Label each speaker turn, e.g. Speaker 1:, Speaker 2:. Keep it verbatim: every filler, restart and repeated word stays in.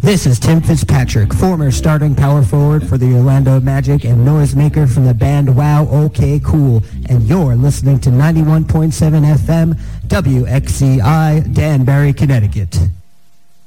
Speaker 1: This is Tim Fitzpatrick, former starting power forward for the Orlando Magic and noisemaker from the band Wow OK Cool, and you're listening to ninety-one point seven F M W X C I, Danbury, Connecticut.